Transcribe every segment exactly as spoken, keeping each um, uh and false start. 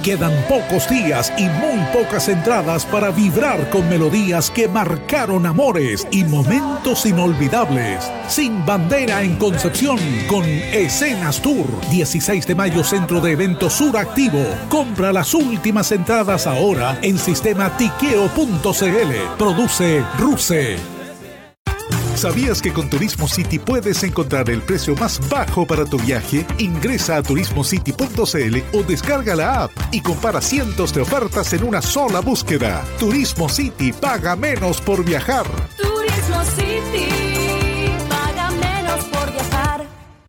Quedan pocos días y muy pocas entradas para vibrar con melodías que marcaron amores y momentos inolvidables. Sin Bandera en Concepción con Escenas Tour. dieciséis de mayo, Centro de Eventos Sur Activo. Compra las últimas entradas ahora en sistema tiqueo punto cl. Produce Ruse. ¿Sabías que con Turismo City puedes encontrar el precio más bajo para tu viaje? Ingresa a turismo city punto cl o descarga la app y compara cientos de ofertas en una sola búsqueda. Turismo City, paga menos por viajar. Turismo City, paga menos por viajar.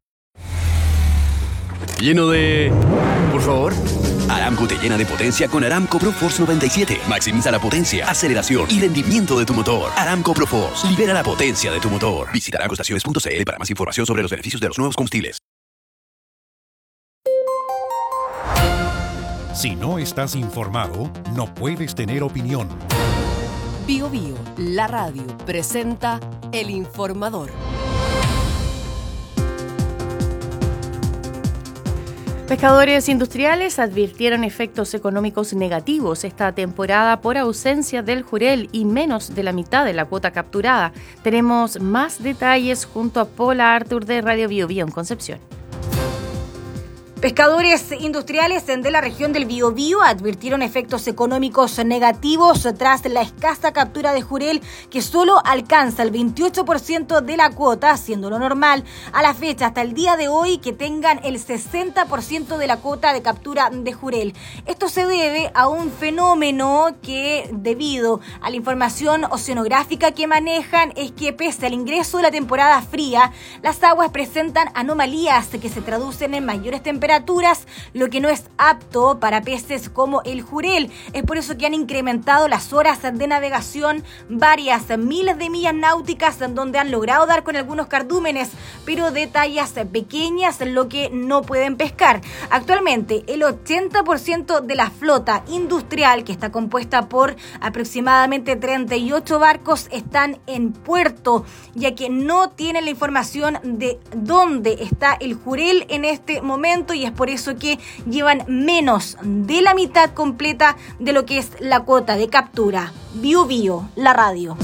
Lleno de... Por favor. Aramco te llena de potencia con Aramco ProForce noventa y siete. Maximiza la potencia, aceleración y rendimiento de tu motor. Aramco ProForce. Libera la potencia de tu motor. Visita aramco estaciones punto cl para más información sobre los beneficios de los nuevos combustibles. Si no estás informado, no puedes tener opinión. Bio Bio, la radio, presenta El Informador. Pescadores industriales advirtieron efectos económicos negativos esta temporada por ausencia del jurel y menos de la mitad de la cuota capturada. Tenemos más detalles junto a Paula Artur de Radio Bio Bio en Concepción. Pescadores industriales de la región del Biobío advirtieron efectos económicos negativos tras la escasa captura de jurel, que solo alcanza el veintiocho por ciento de la cuota, siendo lo normal a la fecha hasta el día de hoy que tengan el sesenta por ciento de la cuota de captura de jurel. Esto se debe a un fenómeno que, debido a la información oceanográfica que manejan, es que pese al ingreso de la temporada fría, las aguas presentan anomalías que se traducen en mayores temperaturas, lo que no es apto para peces como el jurel. Es por eso que han incrementado las horas de navegación, varias miles de millas náuticas, en donde han logrado dar con algunos cardúmenes, pero de tallas pequeñas, lo que no pueden pescar. Actualmente, el ochenta por ciento de la flota industrial, que está compuesta por aproximadamente treinta y ocho barcos, están en puerto, ya que no tienen la información de dónde está el jurel en este momento, y es por eso que llevan menos de la mitad completa de lo que es la cuota de captura. Bio Bio, la radio.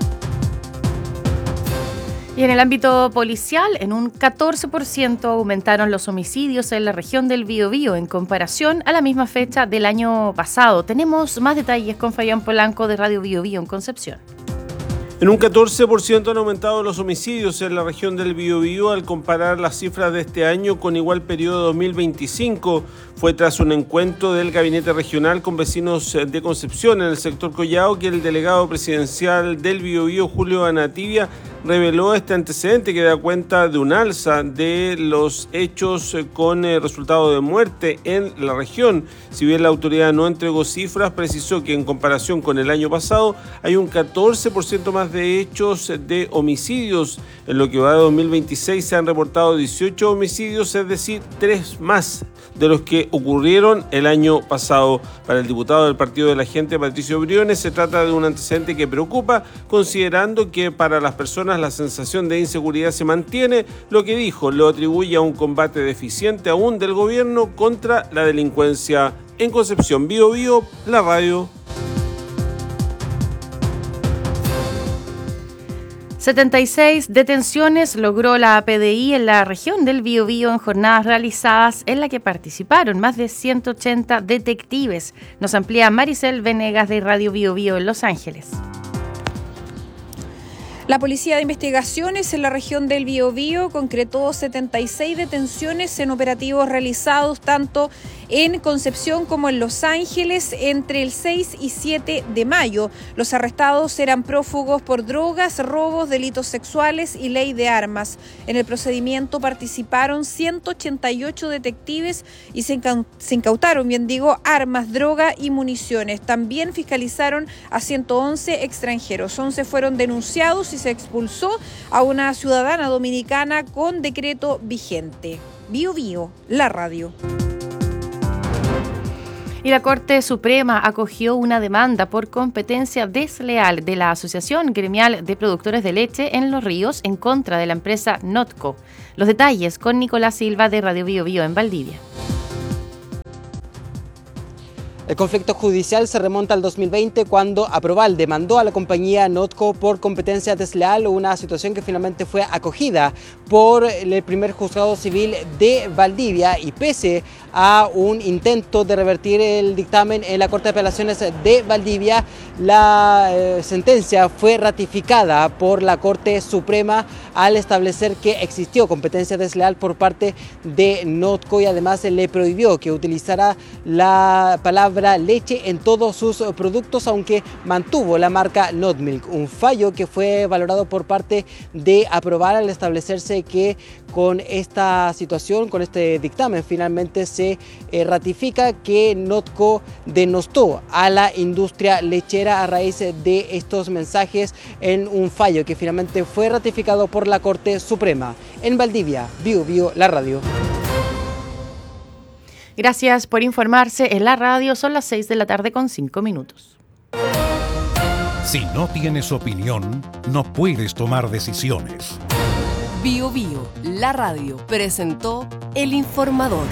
Y en el ámbito policial, en un catorce por ciento aumentaron los homicidios en la región del Biobío en comparación a la misma fecha del año pasado. Tenemos más detalles con Fabián Polanco de Radio Bio Bio en Concepción. En un catorce por ciento han aumentado los homicidios en la región del Biobío al comparar las cifras de este año con igual periodo dos mil veinticinco. Fue tras un encuentro del gabinete regional con vecinos de Concepción en el sector Collao que el delegado presidencial del Biobío, Julio Anativia, reveló este antecedente que da cuenta de un alza de los hechos con el resultado de muerte en la región. Si bien la autoridad no entregó cifras, precisó que en comparación con el año pasado hay un catorce por ciento más de hechos de homicidios. En lo que va de dos mil veintiséis se han reportado dieciocho homicidios, es decir, tres más de los que ocurrieron el año pasado. Para el diputado del Partido de la Gente, Patricio Briones, se trata de un antecedente que preocupa, considerando que para las personas la sensación de inseguridad se mantiene, lo que dijo lo atribuye a un combate deficiente aún del gobierno contra la delincuencia. En Concepción, Bio Bio, la radio. setenta y seis detenciones logró la P D I en la región del Biobío en jornadas realizadas en la que participaron más de ciento ochenta detectives. Nos amplía Maricel Venegas de Radio Bio Bio en Los Ángeles. La Policía de Investigaciones en la región del Biobío concretó setenta y seis detenciones en operativos realizados tanto en Concepción como en Los Ángeles entre el seis y siete de mayo. Los arrestados eran prófugos por drogas, robos, delitos sexuales y ley de armas. En el procedimiento participaron ciento ochenta y ocho detectives y se, incau- se incautaron, bien digo, armas, droga y municiones. También fiscalizaron a ciento once extranjeros. once fueron denunciados y se expulsó a una ciudadana dominicana con decreto vigente. Bio Bio, la radio. Y la Corte Suprema acogió una demanda por competencia desleal de la Asociación Gremial de Productores de Leche en Los Ríos en contra de la empresa Notco. Los detalles con Nicolás Silva de Radio Bio Bio en Valdivia. El conflicto judicial se remonta al dos mil veinte cuando Aproval demandó a la compañía Notco por competencia desleal, una situación que finalmente fue acogida por el primer juzgado civil de Valdivia, y pese a un intento de revertir el dictamen en la Corte de Apelaciones de Valdivia, la eh, sentencia fue ratificada por la Corte Suprema al establecer que existió competencia desleal por parte de Notco, y además le prohibió que utilizara la palabra leche en todos sus productos, aunque mantuvo la marca Notmilk, un fallo que fue valorado por parte de Aproval al establecerse que con esta situación, con este dictamen, finalmente se eh, ratifica que Notco denostó a la industria lechera a raíz de estos mensajes en un fallo que finalmente fue ratificado por la Corte Suprema. En Valdivia, Bio Bio, la radio. Gracias por informarse en la radio. Son las seis de la tarde con cinco minutos. Si no tienes opinión, no puedes tomar decisiones. Bio Bio, la radio, presentó El Informador.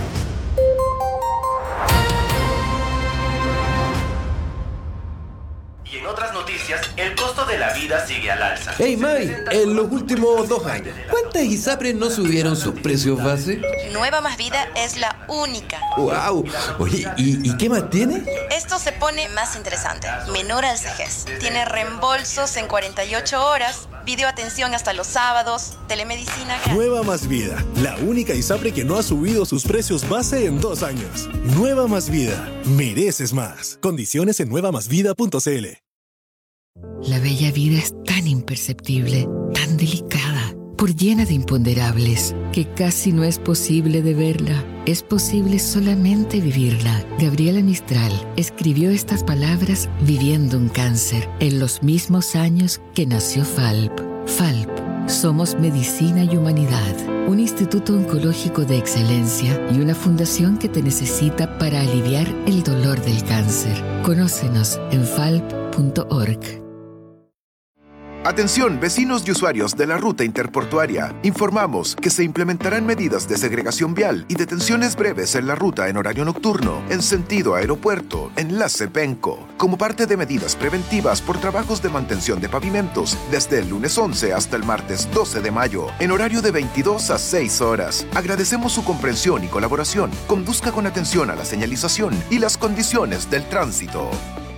Y en otras noticias, el costo de la vida sigue al alza. Hey May, en los últimos dos años, ¿cuántas ISAPRES no subieron sus precios base? Nueva Más Vida es la única. ¡Wow! Oye, ¿y, ¿y qué más tiene? Esto se pone más interesante. Menor al C G E S. Tiene reembolsos en cuarenta y ocho horas, videoatención hasta los sábados, telemedicina. Nueva Más Vida, la única ISAPRE que no ha subido sus precios base en dos años. Nueva Más Vida, mereces más. Condiciones en nueva más vida punto c l. La bella vida es tan imperceptible, tan delicada, por llena de imponderables, que casi no es posible de verla. Es posible solamente vivirla. Gabriela Mistral escribió estas palabras viviendo un cáncer, en los mismos años que nació Falp. Falp, somos medicina y humanidad, un instituto oncológico de excelencia y una fundación que te necesita para aliviar el dolor del cáncer. Conócenos en falp punto org. Atención, vecinos y usuarios de la ruta interportuaria. Informamos que se implementarán medidas de segregación vial y detenciones breves en la ruta en horario nocturno, en sentido aeropuerto, enlace Penco, como parte de medidas preventivas por trabajos de mantención de pavimentos, desde el lunes once hasta el martes doce de mayo, en horario de veintidós a seis horas. Agradecemos su comprensión y colaboración. Conduzca con atención a la señalización y las condiciones del tránsito.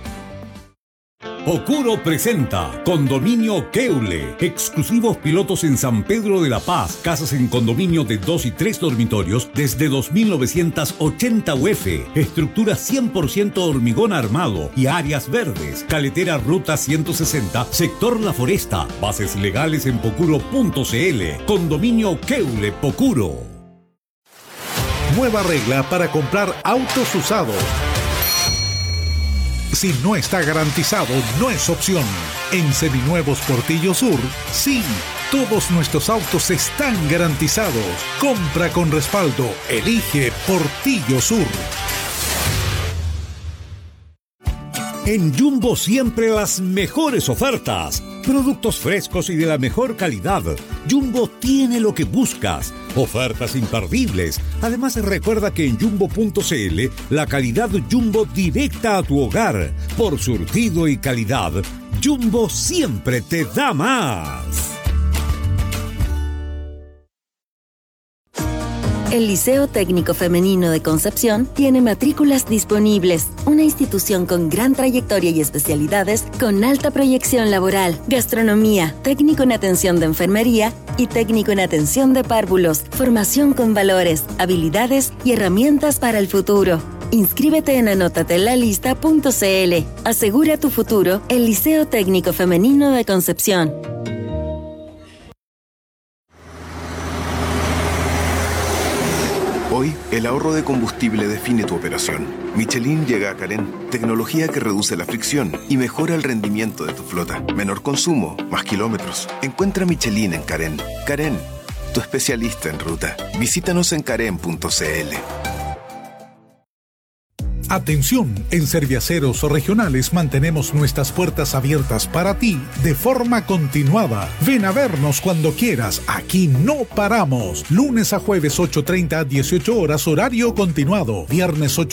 Pocuro presenta Condominio Keule. Exclusivos pilotos en San Pedro de la Paz. Casas en condominio de dos y tres dormitorios desde dos mil novecientos ochenta U F. Estructura cien por ciento hormigón armado y áreas verdes. Caletera Ruta ciento sesenta, sector La Foresta. Bases legales en pocuro punto c l. Condominio Keule Pocuro. Nueva regla para comprar autos usados. Si no está garantizado, no es opción. En Seminuevos Portillo Sur, sí, todos nuestros autos están garantizados. Compra con respaldo. Elige Portillo Sur. En Jumbo siempre las mejores ofertas. Productos frescos y de la mejor calidad. Jumbo tiene lo que buscas. Ofertas imperdibles. Además, recuerda que en jumbo punto c l la calidad Jumbo directa a tu hogar. Por surtido y calidad, Jumbo siempre te da más. El Liceo Técnico Femenino de Concepción tiene matrículas disponibles, una institución con gran trayectoria y especialidades con alta proyección laboral, gastronomía, técnico en atención de enfermería y técnico en atención de párvulos, formación con valores, habilidades y herramientas para el futuro. Inscríbete en anotatelalista punto c l. Asegura tu futuro, el Liceo Técnico Femenino de Concepción. Hoy, el ahorro de combustible define tu operación. Michelin llega a Carén, tecnología que reduce la fricción y mejora el rendimiento de tu flota. Menor consumo, más kilómetros. Encuentra Michelin en Carén. Carén, tu especialista en ruta. Visítanos en carén punto c l. Atención, en Serviaceros Regionales mantenemos nuestras puertas abiertas para ti de forma continuada. Ven a vernos cuando quieras, aquí no paramos. Lunes a jueves ocho treinta a dieciocho horas horario continuado. Viernes ocho